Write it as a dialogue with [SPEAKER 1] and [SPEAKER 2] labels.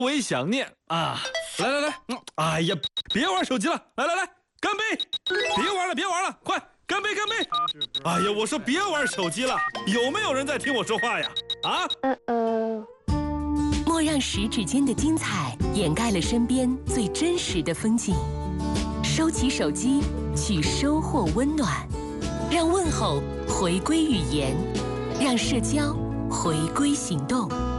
[SPEAKER 1] 为想念啊！来，哎呀，别玩手机了，来，干杯！别玩了，快干杯！哎呀，我说别玩手机了，有没有人在听我说话呀？啊？
[SPEAKER 2] 莫让十指间的精彩掩盖了身边最真实的风景。收起手机，去收获温暖，让问候回归语言，让社交回归行动。